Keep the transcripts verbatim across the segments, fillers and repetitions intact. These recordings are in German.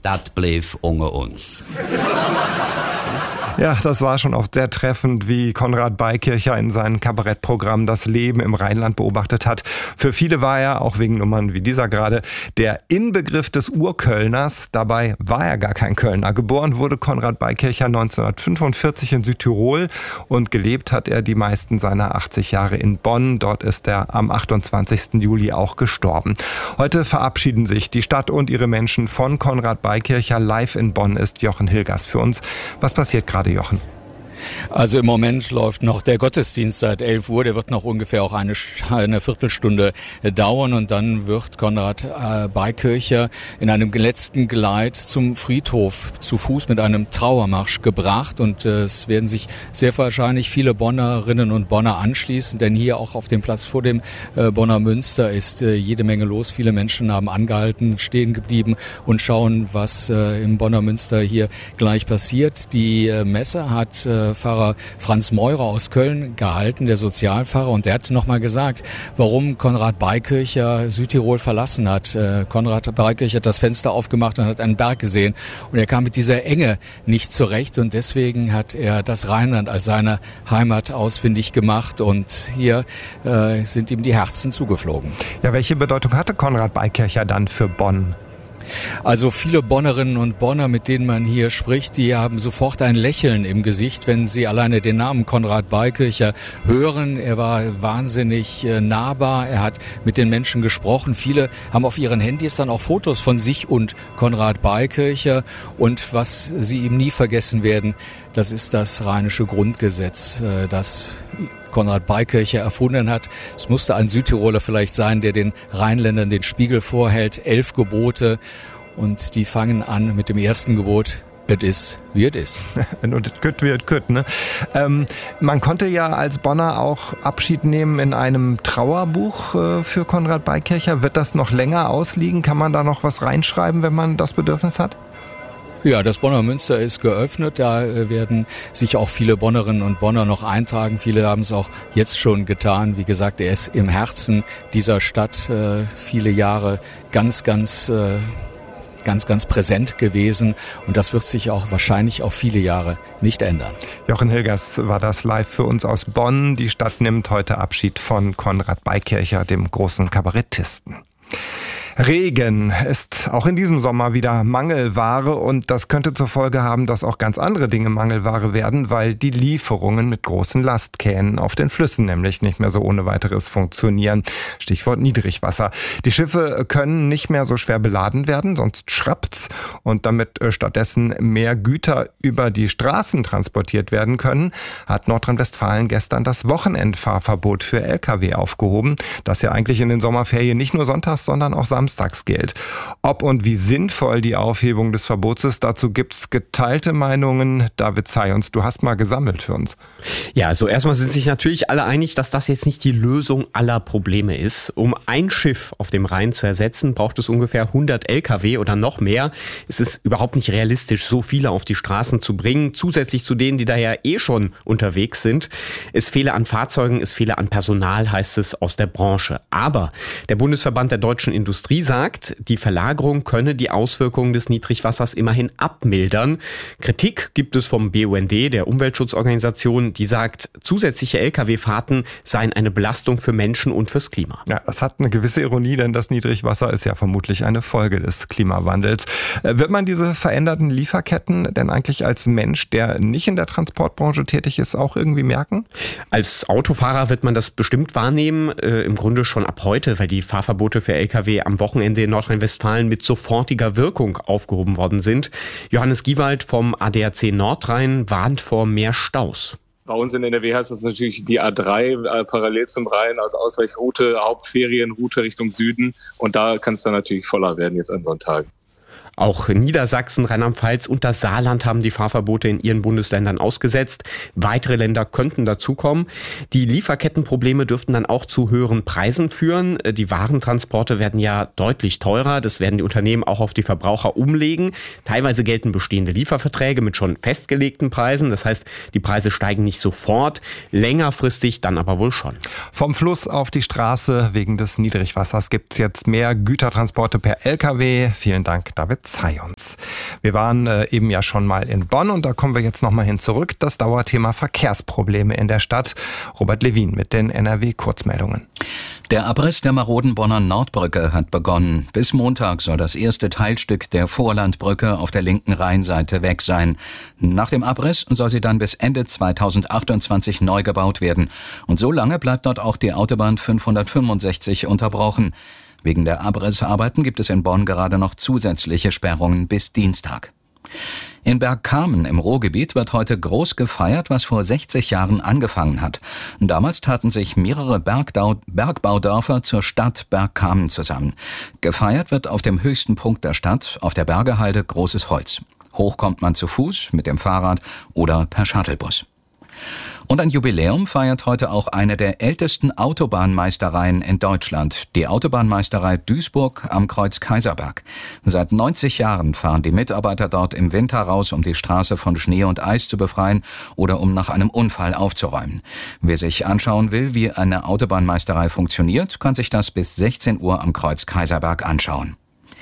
das blieb unter uns. Ja, das war schon oft sehr treffend, wie Konrad Beikircher in seinem Kabarettprogramm das Leben im Rheinland beobachtet hat. Für viele war er, auch wegen Nummern wie dieser gerade, der Inbegriff des Urkölners. Dabei war er gar kein Kölner. Geboren wurde Konrad Beikircher neunzehnhundertfünfundvierzig in Südtirol und gelebt hat er die meisten seiner achtzig Jahre in Bonn. Dort ist er am achtundzwanzigsten Juli auch gestorben. Heute verabschieden sich die Stadt und ihre Menschen von Konrad Beikircher. Live in Bonn ist Jochen Hilgers für uns. Was passiert gerade, Jochen? Also im Moment läuft noch der Gottesdienst seit elf Uhr. Der wird noch ungefähr auch eine, eine Viertelstunde dauern. Und dann wird Konrad äh, Beikircher in einem letzten Geleit zum Friedhof zu Fuß mit einem Trauermarsch gebracht. Und äh, es werden sich sehr wahrscheinlich viele Bonnerinnen und Bonner anschließen. Denn hier auch auf dem Platz vor dem äh, Bonner Münster ist äh, jede Menge los. Viele Menschen haben angehalten, stehen geblieben und schauen, was äh, im Bonner Münster hier gleich passiert. Die äh, Messe hat äh, Pfarrer Franz Meurer aus Köln gehalten, der Sozialpfarrer, und der hat nochmal gesagt, warum Konrad Beikircher Südtirol verlassen hat. Äh, Konrad Beikircher hat das Fenster aufgemacht und hat einen Berg gesehen und er kam mit dieser Enge nicht zurecht und deswegen hat er das Rheinland als seine Heimat ausfindig gemacht und hier äh, sind ihm die Herzen zugeflogen. Ja, welche Bedeutung hatte Konrad Beikircher dann für Bonn? Also viele Bonnerinnen und Bonner, mit denen man hier spricht, die haben sofort ein Lächeln im Gesicht, wenn sie alleine den Namen Konrad Beikircher hören. Er war wahnsinnig nahbar, er hat mit den Menschen gesprochen. Viele haben auf ihren Handys dann auch Fotos von sich und Konrad Beikircher. Und was sie ihm nie vergessen werden, das ist das Rheinische Grundgesetz, das Konrad Beikircher erfunden hat. Es musste ein Südtiroler vielleicht sein, der den Rheinländern den Spiegel vorhält. Elf Gebote und die fangen an mit dem ersten Gebot. Es ist, wie es ist. Und es kütt, wie es kütt, ne? Ähm, man konnte ja als Bonner auch Abschied nehmen in einem Trauerbuch äh, für Konrad Beikircher. Wird das noch länger ausliegen? Kann man da noch was reinschreiben, wenn man das Bedürfnis hat? Ja, das Bonner Münster ist geöffnet. Da werden sich auch viele Bonnerinnen und Bonner noch eintragen. Viele haben es auch jetzt schon getan. Wie gesagt, er ist im Herzen dieser Stadt äh, viele Jahre ganz, ganz, äh, ganz, ganz präsent gewesen. Und das wird sich auch wahrscheinlich auf viele Jahre nicht ändern. Jochen Hilgers war das live für uns aus Bonn. Die Stadt nimmt heute Abschied von Konrad Beikircher, dem großen Kabarettisten. Regen ist auch in diesem Sommer wieder Mangelware und das könnte zur Folge haben, dass auch ganz andere Dinge Mangelware werden, weil die Lieferungen mit großen Lastkähnen auf den Flüssen nämlich nicht mehr so ohne weiteres funktionieren. Stichwort Niedrigwasser. Die Schiffe können nicht mehr so schwer beladen werden, sonst schrappt's. Und damit stattdessen mehr Güter über die Straßen transportiert werden können, hat Nordrhein-Westfalen gestern das Wochenendfahrverbot für L K W aufgehoben, das ja eigentlich in den Sommerferien nicht nur sonntags, sondern auch samstags Samstagsgeld. Ob und wie sinnvoll die Aufhebung des Verbots ist, dazu gibt's geteilte Meinungen. David Zayons, du hast mal gesammelt für uns. Ja, also erstmal sind sich natürlich alle einig, dass das jetzt nicht die Lösung aller Probleme ist. Um ein Schiff auf dem Rhein zu ersetzen, braucht es ungefähr hundert L K W oder noch mehr. Es ist überhaupt nicht realistisch, so viele auf die Straßen zu bringen, zusätzlich zu denen, die da ja eh schon unterwegs sind. Es fehle an Fahrzeugen, es fehle an Personal, heißt es aus der Branche. Aber der Bundesverband der deutschen Industrie sagt, die Verlagerung könne die Auswirkungen des Niedrigwassers immerhin abmildern. Kritik gibt es vom B U N D, der Umweltschutzorganisation, die sagt, zusätzliche L K W-Fahrten seien eine Belastung für Menschen und fürs Klima. Ja, das hat eine gewisse Ironie, denn das Niedrigwasser ist ja vermutlich eine Folge des Klimawandels. Wird man diese veränderten Lieferketten denn eigentlich als Mensch, der nicht in der Transportbranche tätig ist, auch irgendwie merken? Als Autofahrer wird man das bestimmt wahrnehmen, äh, im Grunde schon ab heute, weil die Fahrverbote für L K W am Wochenende in Nordrhein-Westfalen mit sofortiger Wirkung aufgehoben worden sind. Johannes Giewald vom A D A C Nordrhein warnt vor mehr Staus. Bei uns in N R W heißt das natürlich die A drei äh, parallel zum Rhein als Ausweichroute, Hauptferienroute Richtung Süden. Und da kann es dann natürlich voller werden jetzt an Sonntagen. Auch Niedersachsen, Rheinland-Pfalz und das Saarland haben die Fahrverbote in ihren Bundesländern ausgesetzt. Weitere Länder könnten dazukommen. Die Lieferkettenprobleme dürften dann auch zu höheren Preisen führen. Die Warentransporte werden ja deutlich teurer. Das werden die Unternehmen auch auf die Verbraucher umlegen. Teilweise gelten bestehende Lieferverträge mit schon festgelegten Preisen. Das heißt, die Preise steigen nicht sofort, längerfristig dann aber wohl schon. Vom Fluss auf die Straße wegen des Niedrigwassers gibt es jetzt mehr Gütertransporte per L K W. Vielen Dank, David Zayons. Wir waren äh, eben ja schon mal in Bonn und da kommen wir jetzt nochmal hin zurück. Das Dauerthema Verkehrsprobleme in der Stadt. Robert Levin mit den N R W-Kurzmeldungen. Der Abriss der maroden Bonner Nordbrücke hat begonnen. Bis Montag soll das erste Teilstück der Vorlandbrücke auf der linken Rheinseite weg sein. Nach dem Abriss soll sie dann bis Ende zweitausendachtundzwanzig neu gebaut werden. Und so lange bleibt dort auch die Autobahn fünfhundertfünfundsechzig unterbrochen. Wegen der Abrissarbeiten gibt es in Bonn gerade noch zusätzliche Sperrungen bis Dienstag. In Bergkamen im Ruhrgebiet wird heute groß gefeiert, was vor sechzig Jahren angefangen hat. Damals taten sich mehrere Bergdau- Bergbaudörfer zur Stadt Bergkamen zusammen. Gefeiert wird auf dem höchsten Punkt der Stadt, auf der Bergehalde Großes Holz. Hoch kommt man zu Fuß, mit dem Fahrrad oder per Shuttlebus. Und ein Jubiläum feiert heute auch eine der ältesten Autobahnmeistereien in Deutschland, die Autobahnmeisterei Duisburg am Kreuz Kaiserberg. Seit neunzig Jahren fahren die Mitarbeiter dort im Winter raus, um die Straße von Schnee und Eis zu befreien oder um nach einem Unfall aufzuräumen. Wer sich anschauen will, wie eine Autobahnmeisterei funktioniert, kann sich das bis sechzehn Uhr am Kreuz Kaiserberg anschauen.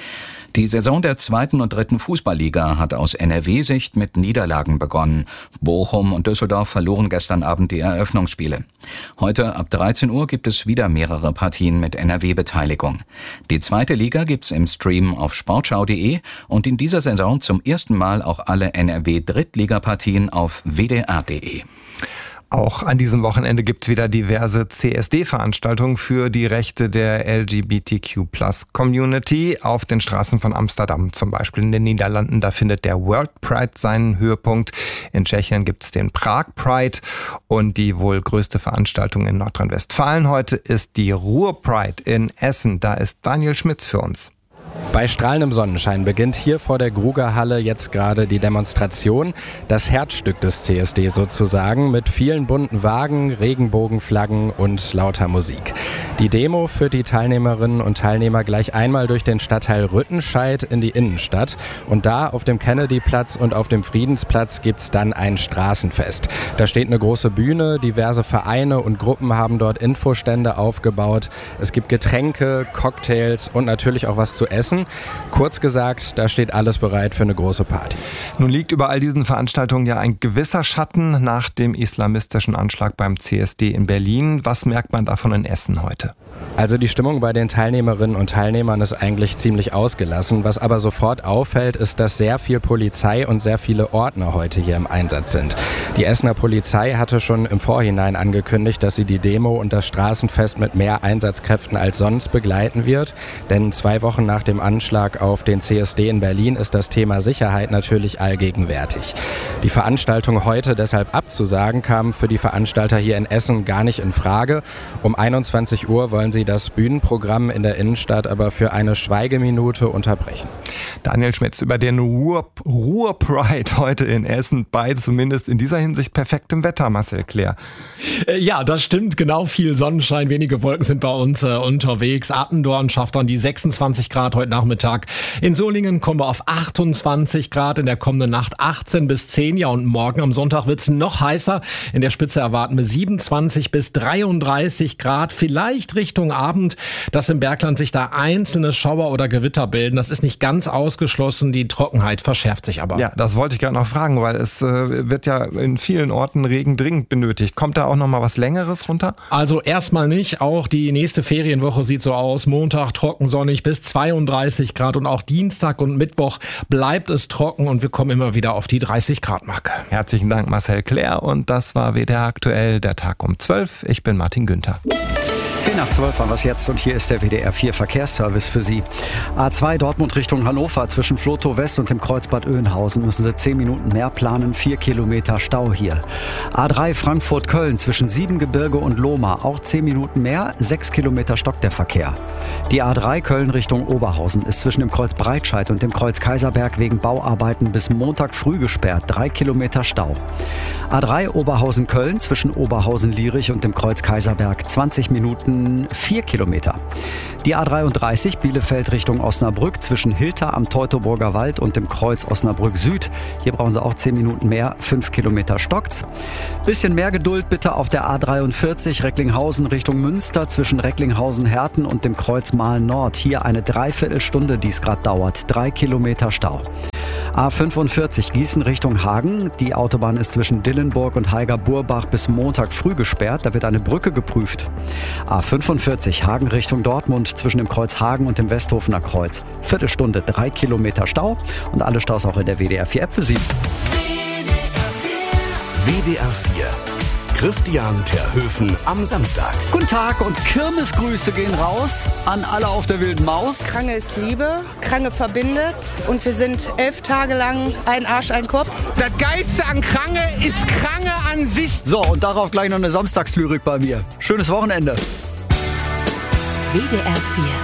Die Saison der zweiten und dritten Fußballliga hat aus N R W-Sicht mit Niederlagen begonnen. Bochum und Düsseldorf verloren gestern Abend die Eröffnungsspiele. Heute ab dreizehn Uhr gibt es wieder mehrere Partien mit N R W-Beteiligung. Die zweite Liga gibt's im Stream auf sportschau punkt de und in dieser Saison zum ersten Mal auch alle N R W-Drittligapartien auf w d r punkt de. Auch an diesem Wochenende gibt's wieder diverse C S D-Veranstaltungen für die Rechte der L G B T Q Plus Community auf den Straßen von Amsterdam zum Beispiel. In den Niederlanden, da findet der World Pride seinen Höhepunkt. In Tschechien gibt's den Prag Pride und die wohl größte Veranstaltung in Nordrhein-Westfalen heute ist die Ruhr Pride in Essen. Da ist Daniel Schmitz für uns. Bei strahlendem Sonnenschein beginnt hier vor der Grugerhalle jetzt gerade die Demonstration, das Herzstück des C S D sozusagen, mit vielen bunten Wagen, Regenbogenflaggen und lauter Musik. Die Demo führt die Teilnehmerinnen und Teilnehmer gleich einmal durch den Stadtteil Rüttenscheid in die Innenstadt und da auf dem Kennedyplatz und auf dem Friedensplatz gibt's dann ein Straßenfest. Da steht eine große Bühne, diverse Vereine und Gruppen haben dort Infostände aufgebaut. Es gibt Getränke, Cocktails und natürlich auch was zu essen. Kurz gesagt, da steht alles bereit für eine große Party. Nun liegt über all diesen Veranstaltungen ja ein gewisser Schatten nach dem islamistischen Anschlag beim C S D in Berlin. Was merkt man davon in Essen heute? Also die Stimmung bei den Teilnehmerinnen und Teilnehmern ist eigentlich ziemlich ausgelassen. Was aber sofort auffällt, ist, dass sehr viel Polizei und sehr viele Ordner heute hier im Einsatz sind. Die Essener Polizei hatte schon im Vorhinein angekündigt, dass sie die Demo und das Straßenfest mit mehr Einsatzkräften als sonst begleiten wird. Denn zwei Wochen nach dem Anschlag auf den C S D in Berlin ist das Thema Sicherheit natürlich allgegenwärtig. Die Veranstaltung heute deshalb abzusagen, kam für die Veranstalter hier in Essen gar nicht in Frage. Um einundzwanzig Uhr wollen sie das Bühnenprogramm in der Innenstadt aber für eine Schweigeminute unterbrechen. Daniel Schmitz über den Ruhr, Ruhr Pride heute in Essen bei zumindest in dieser Hinsicht perfektem Wetter, Marcel Claire. Ja, das stimmt, genau, viel Sonnenschein, wenige Wolken sind bei uns äh, unterwegs. Attendorn schafft dann die sechsundzwanzig Grad heute Nachmittag. In Solingen kommen wir auf achtundzwanzig Grad, in der kommenden Nacht achtzehn bis zehn. Ja, und morgen am Sonntag wird's noch heißer. In der Spitze erwarten wir siebenundzwanzig bis dreiunddreißig Grad, vielleicht Richtung Abend, dass im Bergland sich da einzelne Schauer oder Gewitter bilden. Das ist nicht ganz ausgeschlossen, die Trockenheit verschärft sich aber. Ja, das wollte ich gerade noch fragen, weil es äh, wird ja in vielen Orten Regen dringend benötigt. Kommt da auch noch mal was Längeres runter? Also erstmal nicht, auch die nächste Ferienwoche sieht so aus. Montag trocken, sonnig bis zweiunddreißig Grad und auch Dienstag und Mittwoch bleibt es trocken und wir kommen immer wieder auf die dreißig Grad Marke. Herzlichen Dank, Marcel Claire, und das war W D R aktuell, der Tag um zwölf. Ich bin Martin Günther. zehn nach zwölf war was jetzt und hier ist der W D R vier Verkehrsservice für Sie. A zwei Dortmund Richtung Hannover zwischen Flotow West und dem Kreuzbad Oeynhausen müssen Sie zehn Minuten mehr planen, vier Kilometer Stau hier. A drei Frankfurt-Köln zwischen Siebengebirge und Lohmar, auch zehn Minuten mehr, sechs Kilometer stockt der Verkehr. Die A drei Köln Richtung Oberhausen ist zwischen dem Kreuz Breitscheid und dem Kreuz Kaiserberg wegen Bauarbeiten bis Montag früh gesperrt, drei Kilometer Stau. A drei Oberhausen-Köln zwischen Oberhausen-Lierich und dem Kreuz Kaiserberg, zwanzig Minuten, vier Kilometer. Die A dreiunddreißig Bielefeld Richtung Osnabrück zwischen Hilter am Teutoburger Wald und dem Kreuz Osnabrück Süd. Hier brauchen Sie auch zehn Minuten mehr, fünf Kilometer stockt's. Bisschen mehr Geduld bitte auf der A dreiundvierzig Recklinghausen Richtung Münster zwischen Recklinghausen-Herten und dem Kreuz Mahl Nord. Hier eine Dreiviertelstunde, die es gerade dauert, drei Kilometer Stau. A fünfundvierzig Gießen Richtung Hagen. Die Autobahn ist zwischen Dillenburg und Heiger-Burbach bis Montag früh gesperrt. Da wird eine Brücke geprüft. A fünfundvierzig Hagen Richtung Dortmund zwischen dem Kreuz Hagen und dem Westhofener Kreuz. Viertelstunde, drei Kilometer Stau und alle Staus auch in der W D R vier App für Sie. W D R vier. Christian Terhöfen am Samstag. Guten Tag und Kirmesgrüße gehen raus an alle auf der wilden Maus. Krange ist Liebe, Krange verbindet und wir sind elf Tage lang ein Arsch, ein Kopf. Das Geilste an Krange ist Krange an sich. So, und darauf gleich noch eine Samstagslyrik bei mir. Schönes Wochenende. W D R vier